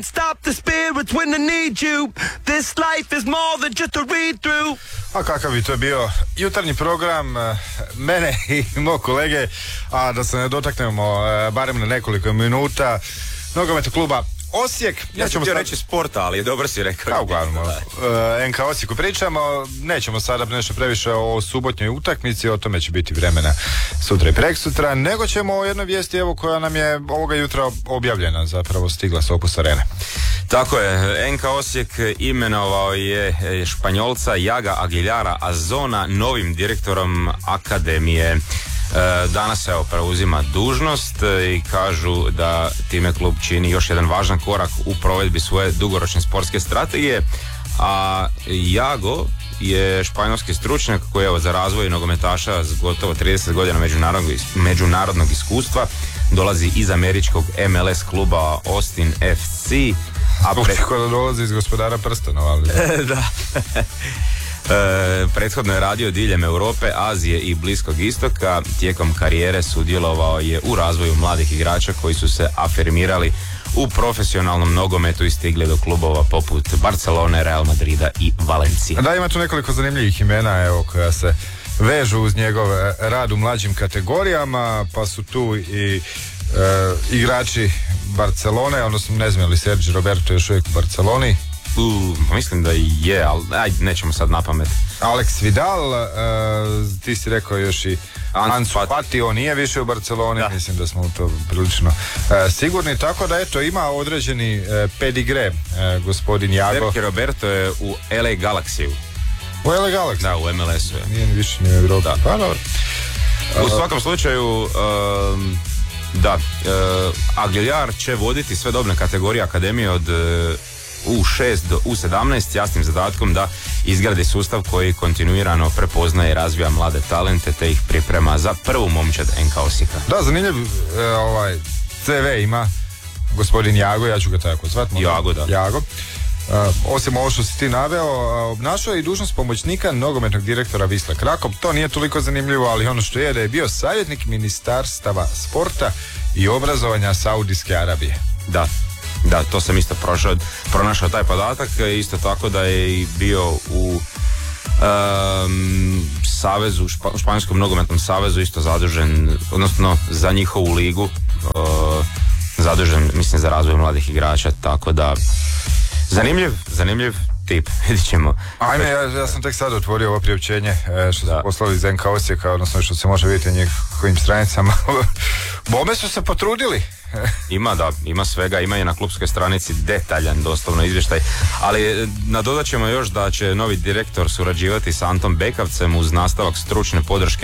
Stop the spirits when I need you. This life is more than just a read through. A kakav bi to bio jutarnji program mene i mog kolege, a da se ne dotaknemo barem na nekoliko minuta nogometnog kluba Osijek. Ja ću htio reći sporta, ali dobro si rekao. Kao uglavnom, NK Osijeku pričamo, nećemo sada nešto previše o subotnjoj utakmici, o tome će biti vremena sutra i preksutra, nego ćemo o jednoj vijesti evo koja nam je ovoga jutra objavljena, zapravo stigla sa Opus Arene. Tako je, NK Osijek imenovao je Španjolca Jaga Aguilara Azona novim direktorom akademije. Danas evo preuzima dužnost i kažu da time klub čini još jedan važan korak u provedbi svoje dugoročne sportske strategije, a Jago je španjolski stručnjak koji evo za razvoj nogometaša s gotovo 30 godina međunarodnog iskustva, dolazi iz američkog MLS kluba Austin FC. Kako da dolazi iz Gospodara prstenova, ali... Da. Prethodno je radio diljem Europe, Azije i Bliskog istoka. Tijekom karijere sudjelovao je u razvoju mladih igrača koji su se afirmirali u profesionalnom nogometu i stigli do klubova poput Barcelone, Real Madrida i Valencije. Da, ima tu nekoliko zanimljivih imena evo, koja se vežu uz njegov rad u mlađim kategorijama, pa su tu i igrači Barcelone, odnosno ne znam li Sergio Roberto još uvijek u Barceloni. Mislim da je, ali nećemo sad napamet. Alex Vidal, ti si rekao još i Ansu Fati, on nije više u Barceloni, mislim da smo u to prilično sigurni, tako da eto ima određeni pedigre gospodin Jago. Sergio Roberto je u LA Galaxy-u. U LA Galaxy? Da, u MLS-u je. Nije ni više ni u Evropi. Pa dobro. U svakom slučaju, Aguilar će voditi sve dobne kategorije akademije od U6 do U17 s jasnim zadatkom da izgradi sustav koji kontinuirano prepoznaje i razvija mlade talente te ih priprema za prvu momčad NK Osijeka. Da, zanimljiv CV ima gospodin Jago, ja ću ga tako zvati. Jago, da. Jago. Osim ovo što si ti naveo, obnašao je i dužnost pomoćnika nogometnog direktora Wisla Krakow. To nije toliko zanimljivo, ali ono što je da je bio savjetnik ministarstava sporta i obrazovanja Saudijske Arabije. Da, to sam isto pronašao taj podatak, isto tako da je i bio u savezu, Španjolskom nogometnom savezu isto zadužen, odnosno za njihovu ligu, zadužen mislim za razvoj mladih igrača, tako da zanimljiv tip, vidit ćemo. Ajme, ja sam tek sad otvorio ovo priopćenje što su poslali iz NK Osijeka, odnosno što se može vidjeti na njihovim stranicama. Bome su se potrudili. Ima svega, ima i na klubskoj stranici detaljan doslovno izvještaj, ali nadodat ćemo još da će novi direktor surađivati s Antom Bekavcem uz nastavak stručne podrške